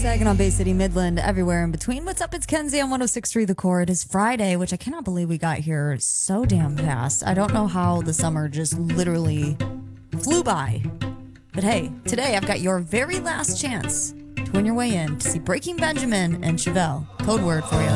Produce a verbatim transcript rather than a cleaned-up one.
Saginaw Bay City, Midland, everywhere in between. What's up? It's Kenzie on one oh six point three The Core. It is Friday, which I cannot believe we got here so damn fast. I don't know how the summer just literally flew by. But hey, today I've got your very last chance to win your way in to see Breaking Benjamin and Chevelle. Code word for you.